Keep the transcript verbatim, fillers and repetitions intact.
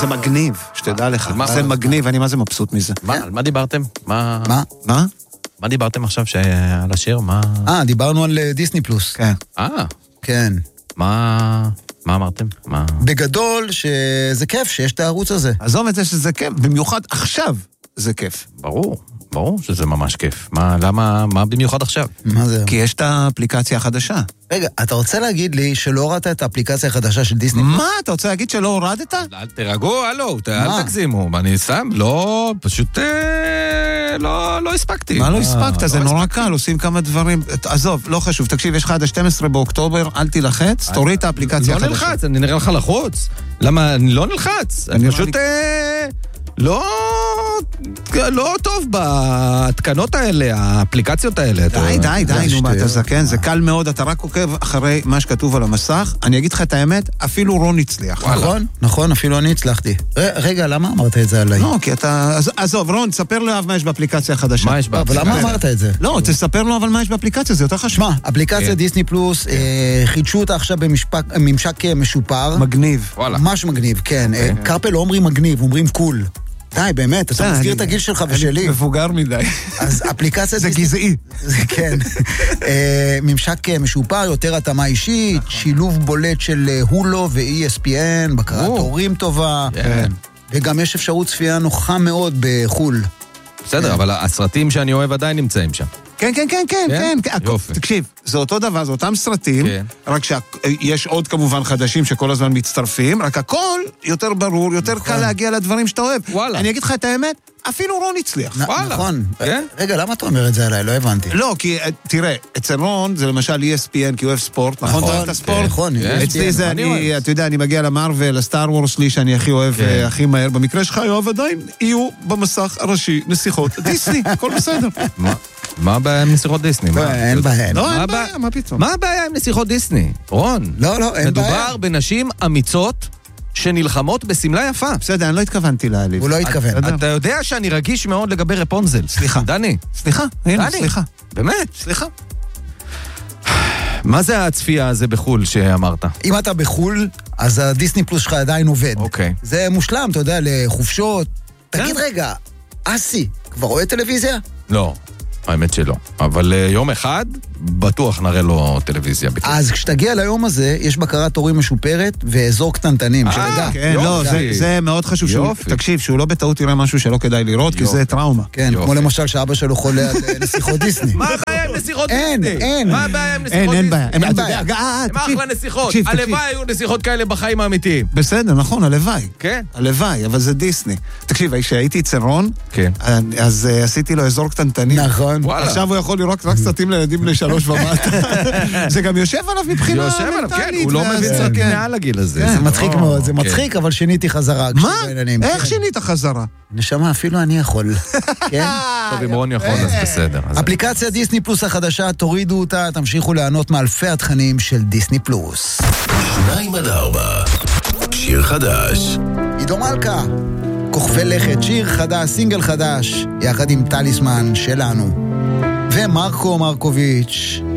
זה מגניב, שתדע לך. זה מגניב, אני מה זה מבסוט מזה. מה דיברתם? מה? מה? מה דיברתם עכשיו על השיר? מה? אה, דיברנו על דיסני פלוס. כן. אה. כן. מה... מה אמרתם? מה... בגדול שזה כיף שיש את הערוץ הזה. עזוב את זה שזה כיף, במיוחד עכשיו זה כיף. ברור, ברור שזה ממש כיף. מה, למה, מה במיוחד עכשיו? מה זה? כי יש את האפליקציה החדשה. רגע, אתה רוצה להגיד לי שלא הורדת את האפליקציה החדשה של דיסני? מה? אתה רוצה להגיד שלא הורדת? אל תרגעו, הלו, אל תגזימו. אני שם, לא, פשוט לא, לא הספקתי. מה לא הספקת? זה נורא קל, עושים כמה דברים. עזוב, לא חשוב, תקשיב, יש לך עד ה-שנים עשרה באוקטובר, אל תלחץ, תוריד את האפליקציה החדשה. לא נלחץ, אני נראה לך לחוץ. למה? אני לא נלחץ. אני פשוט לא... לא טוב בהתקנות האלה, האפליקציות האלה. די, די, די, נו, מה אתה זקן, זה קל מאוד, אתה רק עוקב אחרי מה שכתוב על המסך, אני אגיד לך את האמת, אפילו רון הצליח. נכון, נכון, אפילו אני הצלחתי. רגע, למה אמרת את זה עליי? לא, כי אתה... עזוב, רון, תספר לו מה יש באפליקציה החדשה. מה יש באפליקציה? אבל למה אמרת את זה? לא, תספר לו אבל מה יש באפליקציה, זה יותר חשוב. מה, אפליקציה דיסני פלוס, חידשו אותה עכשיו בממשק משופר. מגניב. ממש מגניב, כן. קרפל לא אומרים מגניב, אומרים קול. די, באמת, אתה מזכיר את הגיל שלך ושלי. אני מבוגר מדי. אז אפליקציה... זה גזעי. כן. ממשק משופר, יותר התאמה אישית, שילוב בולט של הולו ו-אי אס פי אן, בקרת הורים טובה, וגם יש אפשרות צפייה נוחה מאוד בחול. בסדר, אבל הסרטים שאני אוהב עדיין נמצאים שם. כן, כן, כן, כן, כן. יופי. תקשיב, זה אותו דבר, זה אותם סרטים, רק שיש עוד כמובן חדשים שכל הזמן מצטרפים, רק הכל יותר ברור, יותר קל להגיע לדברים שאתה אוהב. וואלה. אני אגיד לך את האמת, אפילו רון הצליח. נכון. רגע, למה אתה אומר את זה עליי? לא הבנתי. לא, כי תראה, אצל רון זה למשל אי אס פי אן, כי הוא אוהב ספורט, נכון? אתה אוהב את הספורט? נכון. אצלי זה, אתה יודע, אני מגיע למרוול, לסטאר וורס שלי, שאני הכי אוהב, הכי מהר. במקרה שלך, יואב, עדיין יהיו במסך הראשי נסיכות דיסני, הכל בסדר. מה הבעיה עם נסיכות דיסני? אין בעיה. לא, אין בעיה, מה פתאום? מה הבעיה עם נסיכות דיסני? רון. לא, לא, אין בעיה. מדובר בנשים אמיצות שנלחמות בסמלה יפה. בסדר, אני לא התכוונתי להעליב. הוא לא התכוון. אתה יודע שאני רגיש מאוד לגבי רפונזל. סליחה. דני. סליחה, הנה, סליחה. באמת? סליחה. מה זה הצפייה הזה בחול שאמרת? אם אתה בחול, אז הדיסני פלוס שלך עדיין עובד. אוקיי. זה מושלם, אתה יודע, לחופשות. תגיד רגע, אסי, כבר רואה טלוויזיה? לא. האמת שלא. אבל יום אחד, בטוח נראה לו טלוויזיה. אז כשתגיע ליום הזה, יש בקרת הורים משופרת ואזור קטנטנים, שתדע. כן, לא, זה מאוד חשוב. תקשיב, שהוא לא בטעות יראה משהו שלא כדאי לראות, כי זה טראומה. כן, כמו למשל שאבא שלו חולה על נסיכות דיסני. מה הבעיה עם נסיכות דיסני? אין, אין. מה הבעיה עם נסיכות דיסני? אין, אין בעיה. אין בעיה. הם אחלה נסיכות. הלוואי היו נסיכות כאלה בחיים האמיתיים. בסדר, נכון, הלוואי. כן. הלוואי, אבל זה דיסני. תקשיב, כשהייתי אצל רון, אז עשיתי לו אזור קטנטנים. נכון. עכשיו הוא יכול לראות רק סרטים לילדים בני שלוש ומטה. זה גם יושב עליו מבחינה יושב עליו, כן, הוא לא מבין סרטים מעל הגיל הזה. זה מצחיק מאוד, זה מצחיק, אבל שיניתי חזרה. מה? איך שינית חזרה? נשמה, אפילו אני יכול. כן? טוב, אם רון יכול, אז בסדר. אפליקציה דיסני פלוס החדשה, תורידו אותה, תמשיכו ליהנות מאלפי התכנים של דיסני פלוס. שניים עד ארבע, שיר חדש. עידו מלכה, כוכבי לכת, שיר חדש, סינגל חדש, יחד עם טליסמן שלנו. ומרקו מרקוביץ',